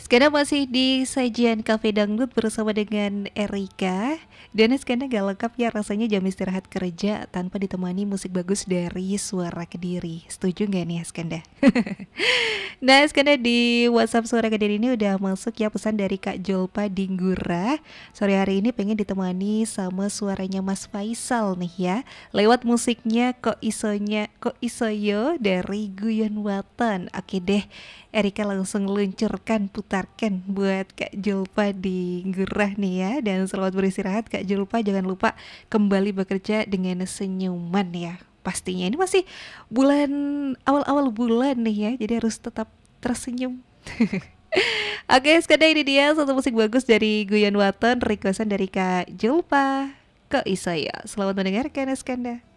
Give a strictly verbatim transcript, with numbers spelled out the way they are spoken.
Sekarang masih di sajian Cafe Dangdut bersama dengan Erika. Dan sekarang gak lengkap ya rasanya jam istirahat kerja tanpa ditemani musik bagus dari Suara Kediri. Setuju gak nih Skanda? Nah Skanda, di WhatsApp Suara Kediri ini udah masuk ya pesan dari Kak Jolpa Dinggura. Sore hari ini pengen ditemani sama suaranya Mas Faisal nih ya, lewat musiknya Kok Isonya Kok Isoyo dari Guyon Waton. Oke deh, Erika langsung luncurkan, putarkan buat Kak Julpa di Gerah nih ya. Dan selamat beristirahat Kak Julpa, jangan lupa kembali bekerja dengan senyuman ya. Pastinya ini masih bulan, awal-awal bulan nih ya, jadi harus tetap tersenyum. Oke, sekarang ini dia satu musik bagus dari Guyon Waton, requestan dari Kak Julpa. Kok Isaya, selamat mendengarkan Eskanda.